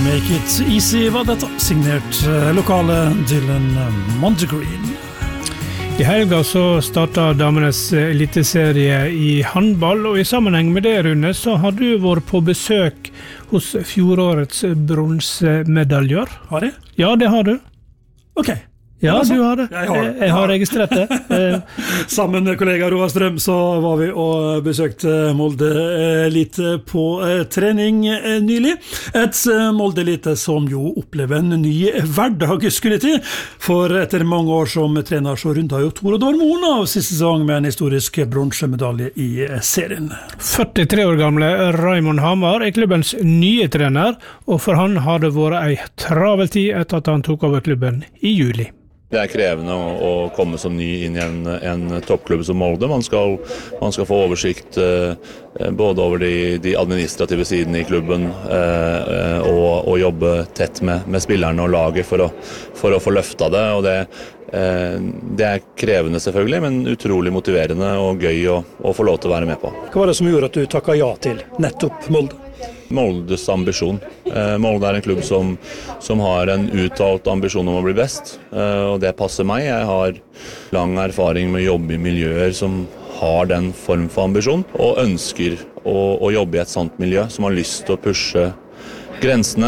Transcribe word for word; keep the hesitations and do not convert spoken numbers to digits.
Make It Easy var dette, signert eh, lokale Dylan Montegreen. I helga så startet damenes eliteserie i handball, og i sammenheng med det, Rune, så har du vært på besøk hos fjorårets bronsemedaljer. Har jeg? Ja, det har du. Ok. Ja, altså, du har det. Jeg har, jeg har registrert det. Sammen med kollega Roar Strøm så var vi og besøkte Molde litt på trening nylig. Et Molde Elite som jo opplever en ny hverdag, skulle til. For etter mange år som trener så runda jo Tore Dormoen av siste sesong med en historisk bronsemedalje i serien. førtitre år gamle Raymond Hamar er klubbens nye trener, og for han har det vært ei travel tid etter at han tok over klubben i juli. Det er krevende å, å komme som ny inn i en, en toppklubb som Molde. Man skal, man skal få oversikt eh, både over de, de administrative sidene i klubben eh, og, og jobbe tett med, med spillerne og laget for å, for å få løfta det. Og det, eh, det er krevende selvfølgelig, men utrolig motiverende og gøy å, å få lov til å være med på. Hva var det som gjorde at du takket ja til nettopp Molde? Moldes ambisjon. Molde er en klubb som, som har en uttalt ambisjon om å bli best, og det passer meg. Jeg har lang erfaring med å jobbe i miljøer som har den form for ambisjon, og ønsker å, å jobbe i et sånt miljø som har lyst til å pushe grensene